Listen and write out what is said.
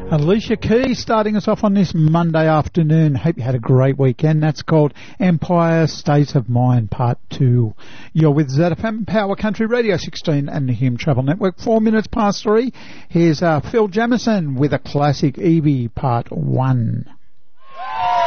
Alicia Keys starting us off on this Monday afternoon. Hope you had a great weekend. That's called Empire State of Mind Part 2. You're with ZFM Power Country Radio 16 and the Hume Travel Network. 4 minutes past 3. Here's Phil Jamieson with a classic Evie Part 1.